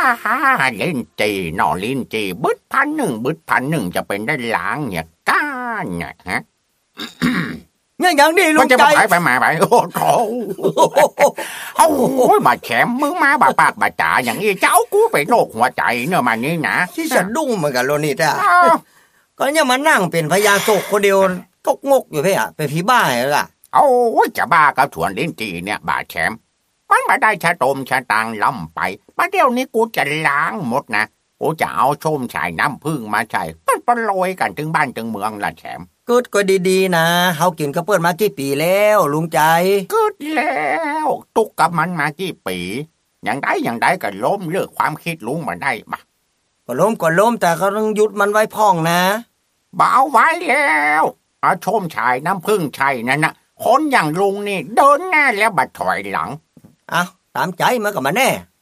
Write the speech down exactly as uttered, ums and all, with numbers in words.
ฮ่าลิ้นจีนอลิ้นจีบึดพันหนึ่งบึดพันหนึ่งจะเป็นได้ล้างเนี่ยก้านเนี่ยฮะเนี่ยอย่างนี้ลุงใจไปไปมาไปโอ้โหโอ้ยมาแฉมมึงมาบาปากบาจ่าอย่างนี้เจ้ากูไปโรคหัวใจเนอะมานี่นะที่สะดุ้งเหมือนกันโลนี่แต่ก็เนี่ยมานั่งเป็นพญาโศกคนเดียวก็งกอยู่เพ่อะเป็นผีบ้าเหรอล่ะโอ้ยจะบ้ากับสวนลิ้นจีเนี่ยบาแฉมมันมาได้ชะตมชะตางล้ำไปมาเดี๋ยวนี้กูจะล้างหมดนะกูจะเอาชมชายน้ำพึ่งมาใช้มันปลอยกันถึงบ้านถึงเมืองละแฉมกึดก็ดีๆนะเฮากินกระเปิ้นมากี่ปีแล้วลุงใจกึดแล้วตุกกับมันมากี่ปีอย่างใดอย่างใดก็ล้มเลิกความคิดลุงมาได้มาก็ล้มก็ล้มแต่ก็ต้องหยุดมันไว้พ่องนะบ่เอาไว้แล้วเอาชมชายน้ำพึ่งใช่นั่นนะคนอย่างลุงนี่เดินหน้าแล้วบัดถอยหลังอ่ะตามใจมันก็มาแน่